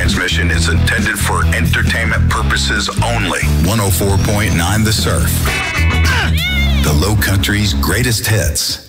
transmission is intended for entertainment purposes only. 104.9 The Surf. The Low Country's greatest hits.